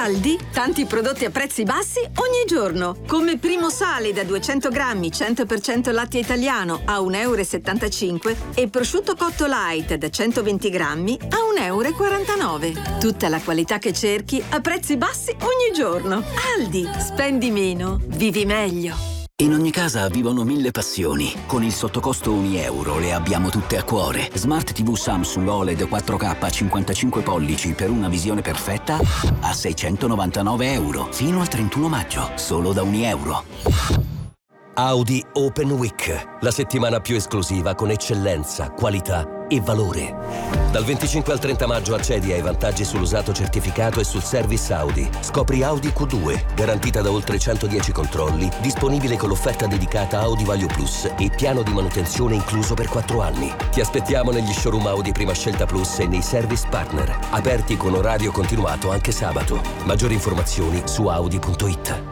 Aldi, tanti prodotti a prezzi bassi ogni giorno. Come Primo Sale da 200 grammi 100% latte italiano a 1,75 € e prosciutto cotto light da 120 grammi a 1,49 €. Tutta la qualità che cerchi a prezzi bassi ogni giorno. Aldi, spendi meno, vivi meglio. In ogni casa vivono 1000 passioni. Con il sottocosto €1 le abbiamo tutte a cuore. Smart TV Samsung OLED 4K 55 pollici per una visione perfetta a €699. Fino al 31 maggio, solo da €1. Audi Open Week, la settimana più esclusiva con eccellenza, qualità e valore. Dal 25 al 30 maggio accedi ai vantaggi sull'usato certificato e sul service Audi. Scopri Audi Q2, garantita da oltre 110 controlli, disponibile con l'offerta dedicata Audi Value Plus e piano di manutenzione incluso per 4 anni. Ti aspettiamo negli showroom Audi Prima Scelta Plus e nei service partner, aperti con orario continuato anche sabato. Maggiori informazioni su audi.it.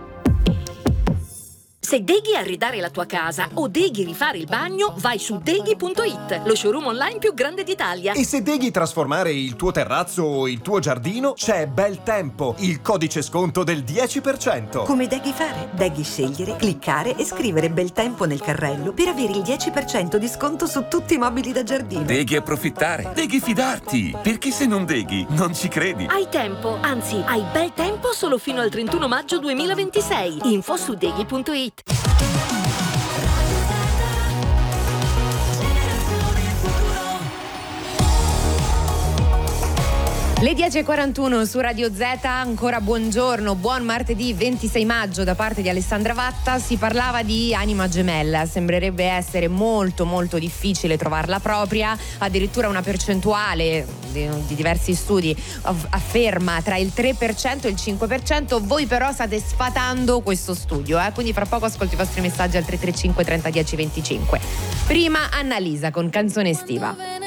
Se deghi arredare la tua casa o deghi rifare il bagno, vai su deghi.it, lo showroom online più grande d'Italia. E se deghi trasformare il tuo terrazzo o il tuo giardino, c'è Bel Tempo, il codice sconto del 10%. Come deghi fare? Deghi scegliere, cliccare e scrivere Bel Tempo nel carrello per avere il 10% di sconto su tutti i mobili da giardino. Deghi approfittare, deghi fidarti, perché se non deghi non ci credi. Hai tempo, anzi hai bel tempo solo fino al 31 maggio 2026. Info su deghi.it. Le 10.41 su Radio Z, ancora buongiorno, buon martedì 26 maggio da parte di Alessandra Vatta. Si parlava di anima gemella, sembrerebbe essere molto molto difficile trovarla propria, addirittura una percentuale di diversi studi afferma tra il 3% e il 5%, voi però state sfatando questo studio, quindi fra poco ascolto i vostri messaggi al 335 30 10 25. Prima Annalisa con Canzone estiva.